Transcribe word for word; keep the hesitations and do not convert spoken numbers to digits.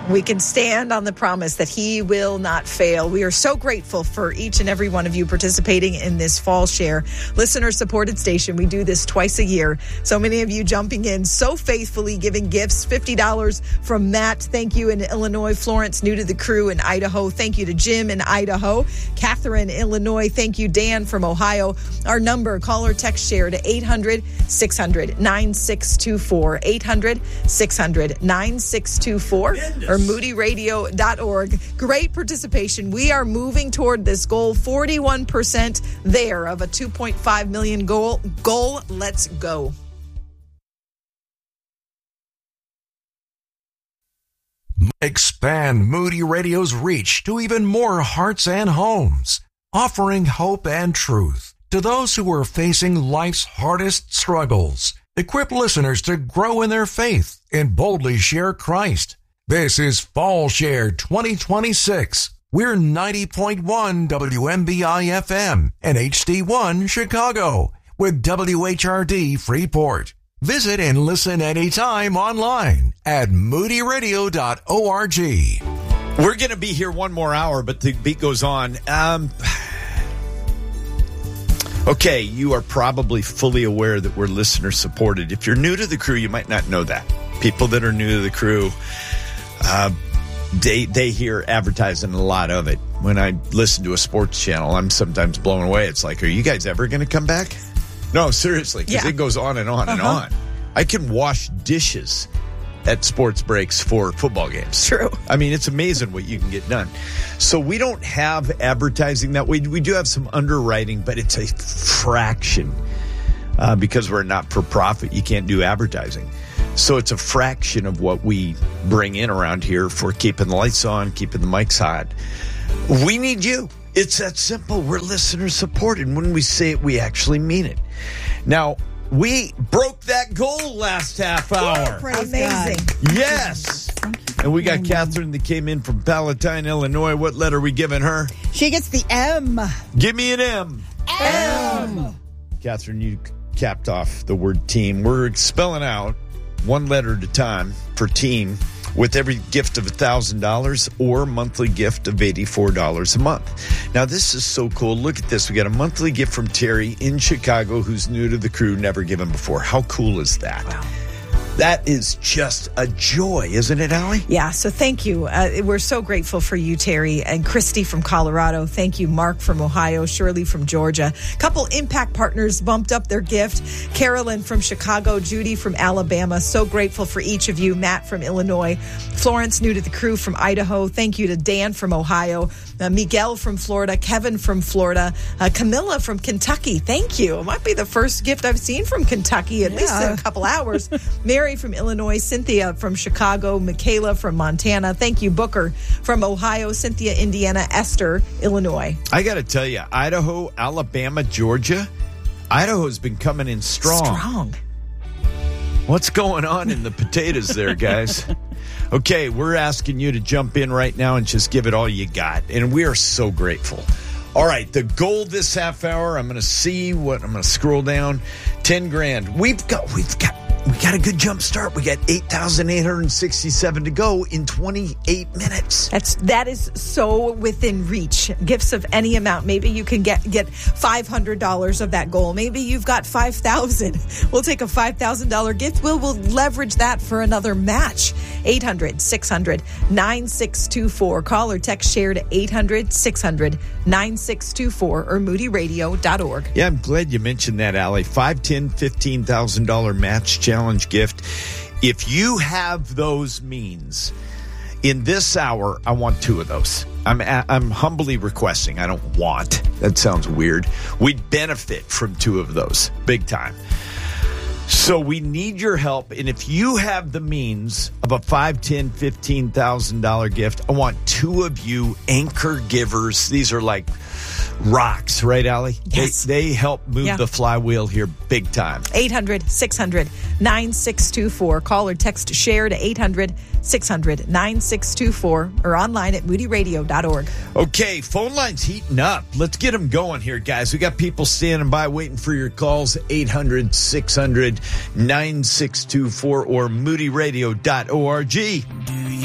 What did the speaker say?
We can stand on the promise that he will not fail. We are so grateful for each and every one of you participating in this Fall Share listener-supported station. We do this twice a year. So many of you jumping in so faithfully, giving gifts. fifty dollars from Matt. Thank you in Illinois. Florence, new to the crew in Idaho. Thank you to Jim in Idaho. Catherine, Illinois. Thank you, Dan from Ohio. Our number, call or text share to eight hundred, six hundred, nine six two four. eight hundred, six hundred, nine six two four. Or moody radio dot org. Great participation. We are moving toward this goal, forty-one percent there of a two point five million goal. Goal. Let's go. Expand Moody Radio's reach to even more hearts and homes, offering hope and truth to those who are facing life's hardest struggles. Equip listeners to grow in their faith and boldly share Christ. This is Fall Share twenty twenty-six. We're ninety point one W M B I F M and H D one Chicago with W H R D Freeport. Visit and listen anytime online at moody radio dot org. We're going to be here one more hour, but the beat goes on. Um, okay, you are probably fully aware that we're listener supported. If you're new to the crew, you might not know that. People that are new to the crew, Uh, they they hear advertising a lot of it. When I listen to a sports channel, I'm sometimes blown away. It's like, are you guys ever going to come back? No, seriously, because yeah. it goes on and on uh-huh. and on. I can wash dishes at sports breaks for football games. True. I mean, it's amazing what you can get done. So we don't have advertising that way. We do have some underwriting, but it's a fraction. Uh, because we're not for profit, you can't do advertising. So it's a fraction of what we bring in around here for keeping the lights on, keeping the mics hot. We need you. It's that simple. We're listener supported. When we say it, we actually mean it. Now, we broke that goal last half hour. Oh, amazing. God. Yes. And we got Catherine that came in from Palatine, Illinois. What letter are we giving her? She gets the M. Give me an M. M. Catherine, you capped off the word team. We're spelling out one letter at a time for team with every gift of one thousand dollars or monthly gift of eighty-four dollars a month. Now, this is so cool. Look at this. We got a monthly gift from Terry in Chicago who's new to the crew, never given before. How cool is that? Wow. That is just a joy, isn't it, Allie? Yeah, so thank you. Uh, we're so grateful for you, Terry, and Christy from Colorado. Thank you, Mark from Ohio, Shirley from Georgia. A couple impact partners bumped up their gift. Carolyn from Chicago, Judy from Alabama. So grateful for each of you. Matt from Illinois. Florence, new to the crew, from Idaho. Thank you to Dan from Ohio. Uh, Miguel from Florida. Kevin from Florida. Uh, Camilla from Kentucky. Thank you. It might be the first gift I've seen from Kentucky, at yeah. least in a couple hours. Mary from Illinois, Cynthia from Chicago, Michaela from Montana. Thank you, Booker from Ohio, Cynthia, Indiana, Esther, Illinois. I got to tell you, Idaho, Alabama, Georgia, Idaho's been coming in strong. Strong. What's going on in the potatoes there, guys? Okay, we're asking you to jump in right now and just give it all you got. And we are so grateful. All right, the goal this half hour, I'm going to see what, I'm going to scroll down. ten grand. We've got, we've got, we got a good jump start. We got eight thousand eight hundred sixty-seven to go in twenty-eight minutes. That's, that is so within reach. Gifts of any amount. Maybe you can get, get five hundred dollars of that goal. Maybe you've got five thousand dollars. We'll take a five thousand dollars gift. We'll, we'll leverage that for another match. eight hundred, six hundred, nine six two four. Call or text share to eight hundred, six hundred, nine six two four or moody radio dot org. Yeah, I'm glad you mentioned that, Allie. five, ten, fifteen thousand dollars match challenge gift. If you have those means, in this hour, I want two of those. I'm I'm humbly requesting. I don't want. That sounds weird. We'd benefit from two of those, big time. So we need your help, and if you have the means of a five, ten, fifteen thousand dollar gift, I want two of you anchor givers. These are like rocks, right, Allie? Yes. They, they help move yeah. the flywheel here big time. eight hundred, six hundred, nine six two four. Call or text share to eight hundred, six hundred, nine six two four or online at moody radio dot org. Okay, phone lines heating up. Let's get them going here, guys. We got people standing by waiting for your calls. eight hundred, six hundred, nine six two four or moody radio dot org.